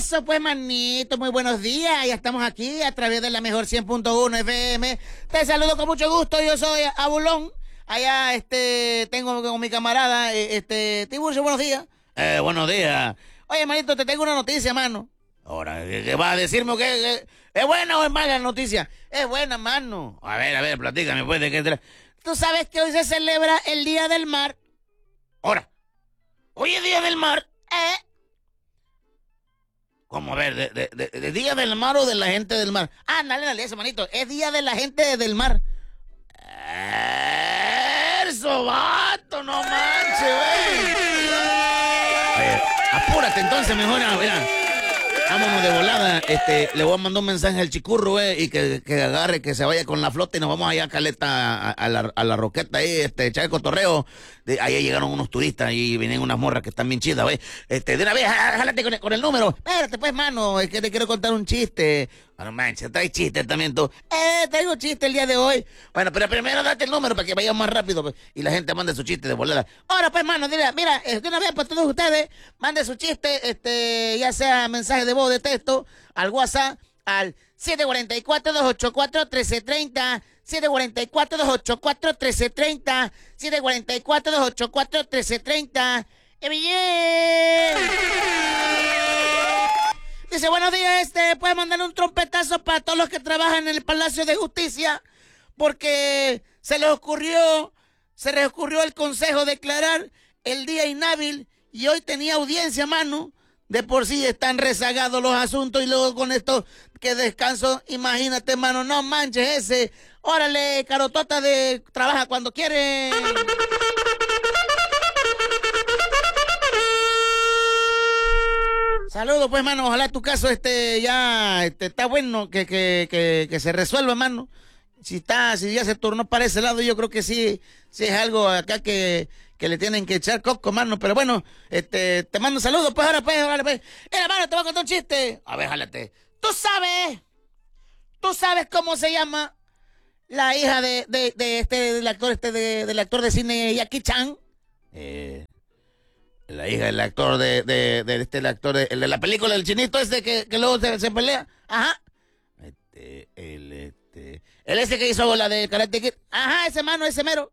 Eso pues, manito, muy buenos días. Ya estamos aquí a través de la mejor 100.1 FM. Te saludo con mucho gusto. Yo soy Abulón. Allá tengo con mi camarada Tiburcio, buenos días. Buenos días. Oye, manito, te tengo una noticia, mano. Ahora, ¿qué vas a decirme? ¿Qué? ¿Es buena o es mala la noticia? Es buena, mano. A ver, platícame, pues, ¿de qué? ¿Tú sabes que hoy se celebra el Día del Mar? Ahora, ¿hoy es Día del Mar? ¿Eh? ¿Cómo? A ver, ¿de Día del Mar o de la gente del mar? Ah, dale, eso, manito. Es Día de la gente del mar. Eso, vato, no manches, güey. Oye, apúrate entonces, mejor, mira. Vámonos de volada, le voy a mandar un mensaje al Chicurro, güey, y que agarre, que se vaya con la flota y nos vamos allá a Caleta, a la Roqueta ahí, echar el cotorreo. Ahí llegaron unos turistas y vienen unas morras que están bien chidas, güey. De una vez, jálate con el número. Espérate, pues, mano, es que te quiero contar un chiste. Bueno, manches, traes chistes también tú. Traigo chiste el día de hoy. Bueno, pero primero date el número para que vaya más rápido, pues, y la gente mande su chiste de volada. Ahora, pues, mano, mira, de una vez para todos ustedes, mande su chiste, ya sea mensaje de voz, de texto, al WhatsApp, al 744-284-1330, 744-284-1330, 744-284-1330. ¡Bien! Dice, buenos días, puede mandarle un trompetazo para todos los que trabajan en el Palacio de Justicia, porque se les ocurrió el consejo declarar el día inhábil y hoy tenía audiencia, mano. De por sí están rezagados los asuntos y luego con esto que descanso, imagínate, mano, no manches ese. Órale, carotota trabaja cuando quiere. Saludos, pues, mano. Ojalá tu caso ya está bueno que se resuelva, mano. Si ya se tornó para ese lado, yo creo que sí es algo acá que le tienen que echar coco, mano. Pero bueno, te mando saludos, pues, ahora, pues. Mira, mano, te voy a contar un chiste. A ver, jálate. ¿Tú sabes cómo se llama la hija del actor de cine Jackie Chan? La hija del actor el de la película del chinito que luego se pelea. Ajá. El que hizo la de Karate Kid. Ajá, ese mano, ese mero.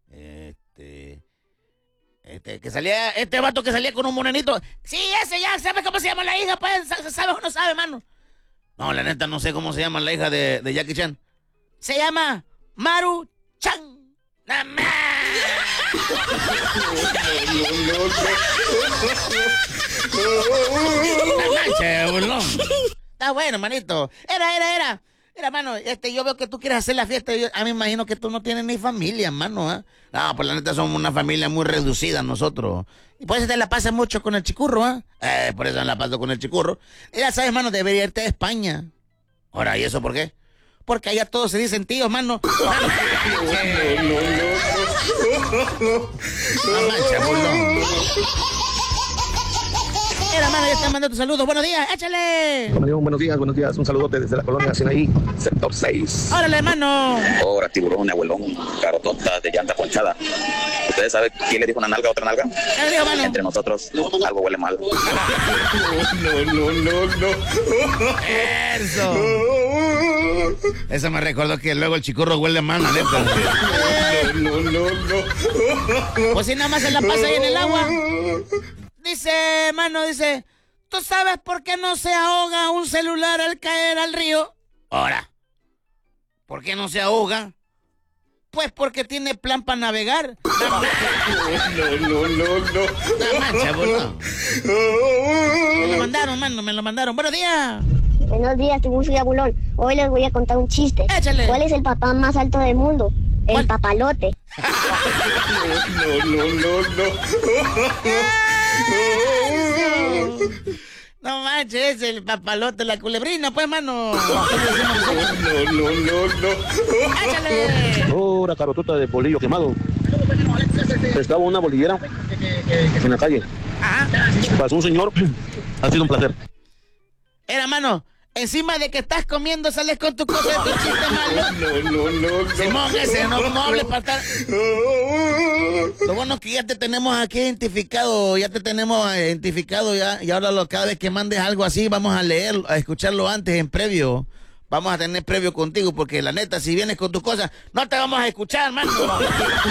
Que salía, vato que salía con un morenito. Sí, ese ya, ¿sabes cómo se llama la hija? Pues, ¿sabes o no sabe, mano? No, la neta no sé cómo se llama la hija de Jackie Chan. Se llama Maru Chan. ¡La más! Está bueno, manito. Era. Mira, mano, yo veo que tú quieres hacer la fiesta. A mí me imagino que tú no tienes ni familia, mano, ¿eh? No, pues la neta somos una familia muy reducida nosotros. Y por eso te la pasas mucho con el Chicurro, ¿ah? Por eso me la paso con el Chicurro. Mira, sabes, mano, debería irte a España. Ahora, ¿y eso por qué? Porque allá todos se dicen tíos, mano. No manches, burlón. Mira, mano, ya te mando tus saludos. Buenos días, échale. Buenos días. Un saludote desde la colonia Sinaí, sector 6. Órale, hermano. Ahora, tiburón, abuelón, carotota de llanta ponchada. ¿Ustedes saben quién le dijo una nalga a otra nalga? ¿Qué dijo, mano? Entre nosotros, algo huele mal. No. Eso me recordó que luego el Chicurro huele mal, la neta. No. Pues si nada más se la pasa ahí en el agua. Dice, ¿tú sabes por qué no se ahoga un celular al caer al río? Ahora, ¿por qué no se ahoga? Pues porque tiene plan para navegar. No. La mancha, boludo. Me lo mandaron, mano, me lo mandaron. Buenos días. Buenos días, Tiburcio y Abulón. Hoy les voy a contar un chiste. Échale. ¿Cuál es el papá más alto del mundo? ¿Cuál? El papalote. No manches, es el papalote, la culebrina, pues, mano. No. Échale. Ahora, carotota de bolillo quemado. Estaba una bolillera en la calle. Ajá. Pasó un señor. Ha sido un placer. Era, mano, Encima de que estás comiendo, sales con tu cosa de tu chiste malo. No. Simón, ese, no hables para estar. Lo bueno es que ya te tenemos aquí identificado, ya, y ahora cada vez que mandes algo así, vamos a leerlo, a escucharlo antes en previo. Vamos a tener previo contigo, porque la neta, si vienes con tus cosas, no te vamos a escuchar, mano. No.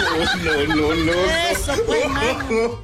Eso, pues, mano.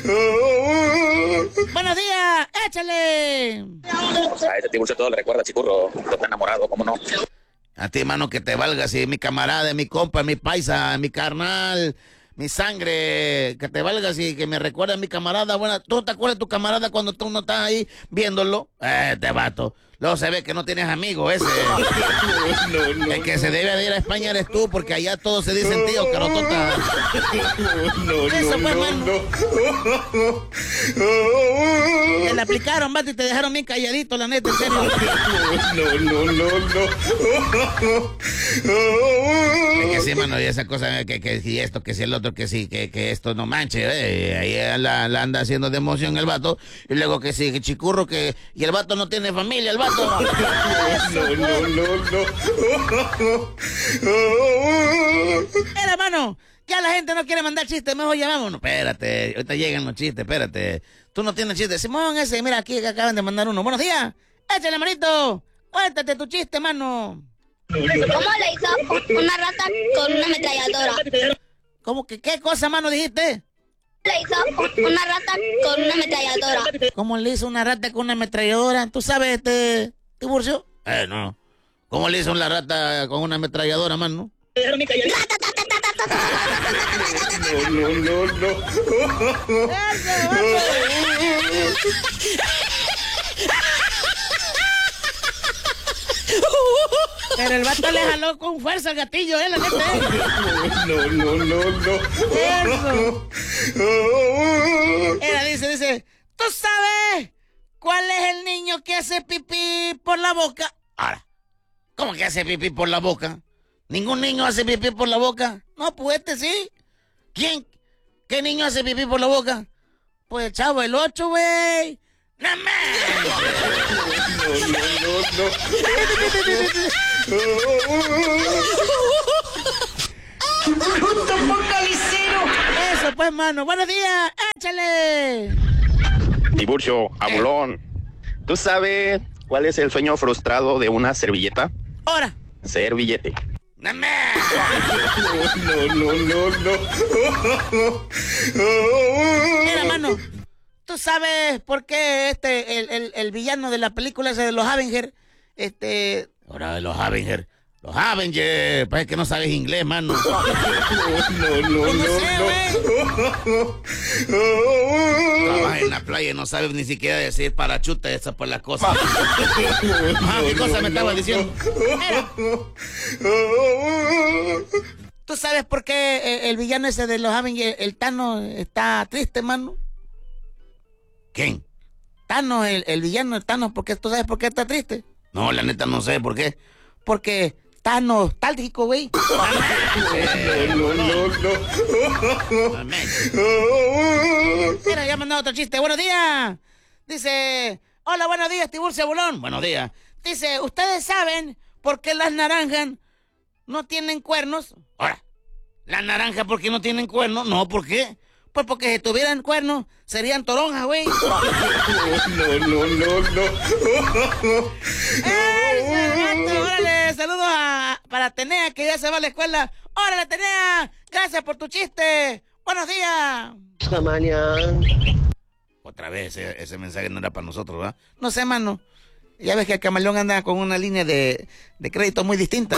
Buenos días, échale. A ese Tiburcio todo le recuerda, Chicurro. Lo está enamorado, ¿cómo no? A ti, mano, que te valga, si mi camarada, mi compa, mi paisa, mi carnal, mi sangre, que te valga, si que me recuerda a mi camarada. Bueno, ¿tú te acuerdas de tu camarada cuando tú no estás ahí viéndolo? Te vato. Luego se ve que no tienes amigos, ese. No. El que se debe de ir a España eres tú, porque allá todos se dicen tío, carotota. Eso, pues, mano. Te la aplicaron, vato, y te dejaron bien calladito, la neta, en serio. Es que sí, mano, y esa cosa, que si esto, que si el otro, que sí, que esto no manche, ahí la anda haciendo de emoción el vato, y luego que sí, que Chicurro, y el vato no tiene familia, el vato. No. Era, mano, ya la gente no quiere mandar chistes, mejor llamámonos. Espérate, ahorita llegan los chistes, espérate. Tú no tienes chistes. Simón, ese, mira, aquí acaban de mandar uno. Buenos días, échale, manito. Cuéntate tu chiste, mano. ¿Cómo le hizo una rata con una ametralladora? ¿Cómo que qué cosa, mano, dijiste? Le hizo una rata con una ametralladora. ¿Cómo le hizo una rata con una ametralladora? ¿Tú sabes, Tiburcio? No. ¿Cómo le hizo una rata con una ametralladora, mano? Pero el vato le jaló con fuerza al gatillo, la neta. Eso. Era, dice, ¿tú sabes cuál es el niño que hace pipí por la boca? Ahora, ¿cómo que hace pipí por la boca? ¿Ningún niño hace pipí por la boca? No, pues sí. ¿Quién? ¿Qué niño hace pipí por la boca? Pues chavo, el 8, güey. ¡No más! Eso, pues, mano. Buenos días, échale. Tiburcio, abulón. ¿Tú sabes cuál es el sueño frustrado de una servilleta? Ahora. Ser billete. ¡No más! Mira, mano. ¿Tú sabes por qué el villano de la película ese de los Avengers, Ahora de los Avengers. Los Avengers, pues es que no sabes inglés, mano. No sé, güey. Trabajas en la playa y no sabes ni siquiera decir parachute, esas por las cosas. ¿Qué cosa me estabas diciendo? ¿Tú sabes por qué el villano ese de los Avengers, el Thanos, está triste, mano? ¿Quién? Thanos, el villano de Thanos, ¿tú sabes por qué está triste? No, la neta no sé por qué. Porque está nostálgico, güey. Mira, ya mandado otro chiste. Buenos días. Dice, hola, buenos días, Tiburcio Bulón. Buenos días. Dice, ¿ustedes saben por qué las naranjas no tienen cuernos? Ahora, ¿las naranjas por qué no tienen cuernos? No, ¿por qué? Pues porque si tuvieran cuernos, serían toronjas, güey. Órale, saludos para Atenea, que ya se va a la escuela. Órale, Atenea, gracias por tu chiste. Buenos días. Otra vez, ese mensaje no era para nosotros, ¿verdad? No sé, mano. Ya ves que el camaleón anda con una línea de crédito muy distinta.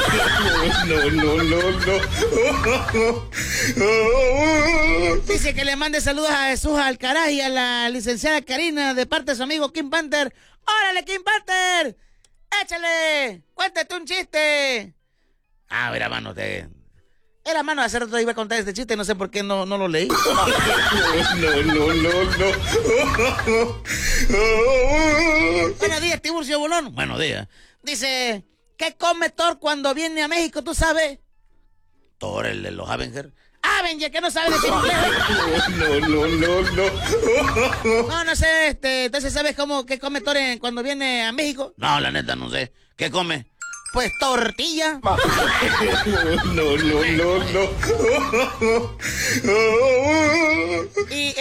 Dice que le mande saludos a Jesús Alcaraz y a la licenciada Karina de parte de su amigo Kim Panther. ¡Órale, Kim Panther! ¡Échale! ¡Cuéntate un chiste! Mira, mano, Era, mano, hace rato iba a contar este chiste, no sé por qué no lo leí. Buenos días, Tiburcio Bolón. Buenos días. Dice, ¿qué come Thor cuando viene a México, tú sabes? ¿Thor, el de los Avengers? Avenger, que no sabe decir inglés. No sé, entonces, ¿sabes qué come Tore cuando viene a México? No, la neta, no sé. ¿Qué come? Pues tortilla. Y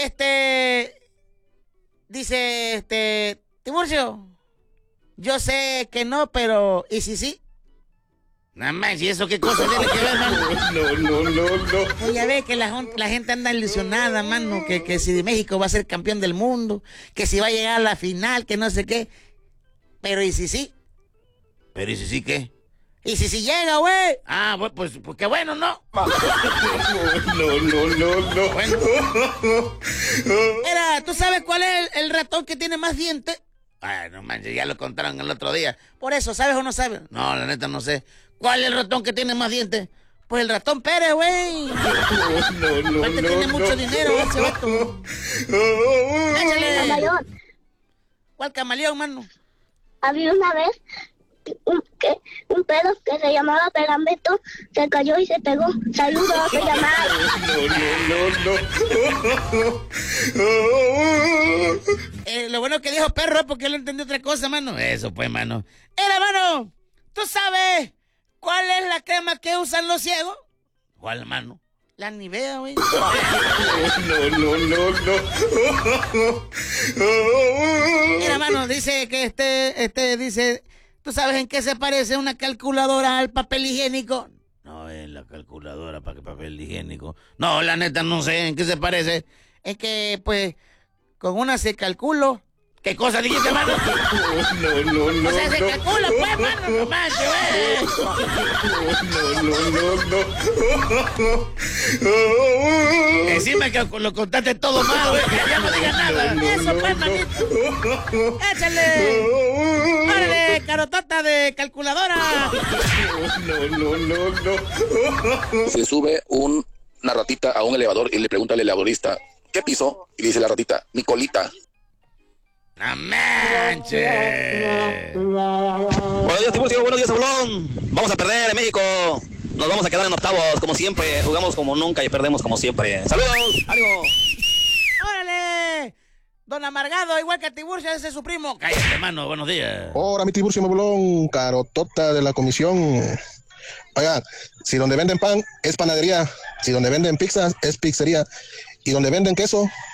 dice, Tiburcio, yo sé que no, pero ¿y si sí? Nada más, ¿y eso qué cosa tiene que ver, mano? Oye, ve que la gente anda ilusionada, mano, que si México va a ser campeón del mundo, que si va a llegar a la final, que no sé qué. Pero ¿y si sí? ¿Pero y si sí qué? ¿Y si llega, güey? Ah, pues qué bueno, ¿no? Bueno. Mira, ¿tú sabes cuál es el ratón que tiene más dientes? Ay, no manches, ya lo contaron el otro día. Por eso, ¿sabes o no sabes? No, la neta, no sé. ¿Cuál es el ratón que tiene más dientes? Pues el ratón Pérez, güey. Aparte tiene mucho dinero ese vato. Échale. Camaleón, ¿Cuál camaleón, mano? había una vez un pedo que se llamaba Pegamento se cayó y se pegó. Saludos, se llamaba. Lo bueno que dijo perro es porque él entendió otra cosa, mano. Eso pues, mano. Era, mano, ¿tú sabes cuál es la crema que usan los ciegos? ¿Cuál, mano? La Nivea, güey. Mira, mano, dice que dice, ¿tú sabes en qué se parece una calculadora al papel higiénico? No, es la calculadora para que papel higiénico. No, la neta, no sé en qué se parece. Es que, pues, con una se calculo. ¿Qué cosa dijiste, mano? O sea, se calcula, pues, mano, no manches, güey. Encima que lo contaste todo mal, güey, que ya no digas nada. Eso, pues, manito. Échale. ¡Órale, carotota de calculadora! Se sube una ratita a un elevador y le pregunta al elevadorista, ¿qué piso? Y dice la ratita, mi colita. ¡No manches! Buenos días, Tiburcio. Buenos días, Saulón. Vamos a perder en México. Nos vamos a quedar en octavos, como siempre. Jugamos como nunca y perdemos como siempre. ¡Saludos! ¡Ánimo! ¡Órale! Don Amargado, igual que a Tiburcio, ese es su primo. Cállate, mano. Buenos días. Hola, mi Tiburcio Mabulón, carotota de la comisión. Oiga, si donde venden pan es panadería, si donde venden pizza es pizzería, y donde venden queso